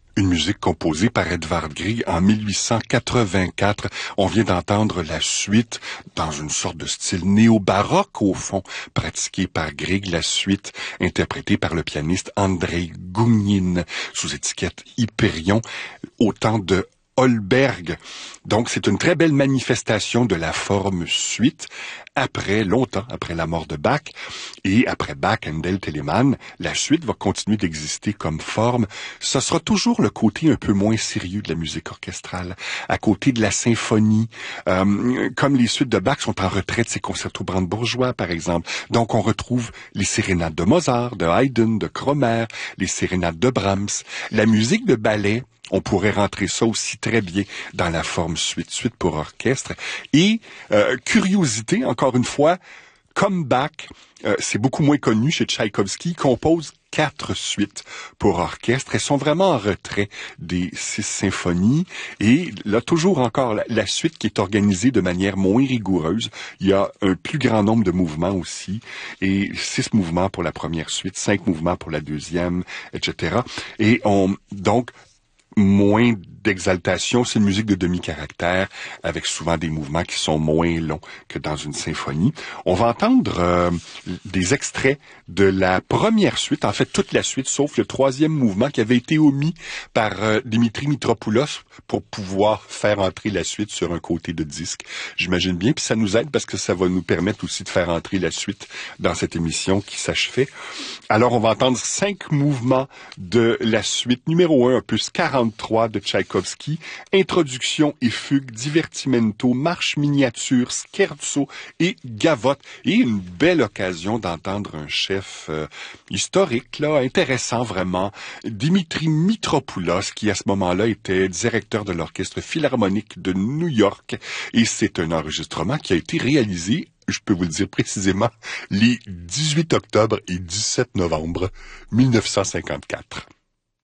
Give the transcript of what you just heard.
Une musique composée par Edvard Grieg en 1884. On vient d'entendre la suite dans une sorte de style néo-baroque au fond, pratiqué par Grieg, la suite interprétée par le pianiste Andrei Gounine sous étiquette Hyperion au temps de Holberg. Donc, c'est une très belle manifestation de la forme suite longtemps après la mort de Bach. Et après Bach, Handel, Telemann, la suite va continuer d'exister comme forme. Ce sera toujours le côté un peu moins sérieux de la musique orchestrale, à côté de la symphonie, comme les suites de Bach sont en retrait de ses concertos brandebourgeois, par exemple. Donc, on retrouve les sérénades de Mozart, de Haydn, de Kromer, les sérénades de Brahms. La musique de ballet, on pourrait rentrer ça aussi très bien dans la forme suite pour orchestre. Et curiosité, encore une fois, comme Bach, c'est beaucoup moins connu chez Tchaïkovski, compose 4 suites pour orchestre. Elles sont vraiment en retrait des 6 symphonies. Et là, toujours encore, la suite qui est organisée de manière moins rigoureuse. Il y a un plus grand nombre de mouvements aussi. Et 6 mouvements pour la première suite, 5 mouvements pour la deuxième, etc. Et donc, moins d'exaltation, c'est une musique de demi-caractère avec souvent des mouvements qui sont moins longs que dans une symphonie. On va entendre des extraits de la première suite, en fait toute la suite, sauf le 3e mouvement qui avait été omis par Dimitri Mitropoulos pour pouvoir faire entrer la suite sur un côté de disque. J'imagine bien, puis ça nous aide parce que ça va nous permettre aussi de faire entrer la suite dans cette émission qui s'achevait. Alors on va entendre 5 mouvements de la suite numéro 1, opus 43 de Tchaïkovski, introduction et fugue, divertimento, marche miniature, scherzo et gavotte. Et une belle occasion d'entendre un chef historique, là, intéressant vraiment, Dimitri Mitropoulos, qui à ce moment-là était directeur de l'Orchestre Philharmonique de New York. Et c'est un enregistrement qui a été réalisé, je peux vous le dire précisément, les 18 octobre et 17 novembre 1954.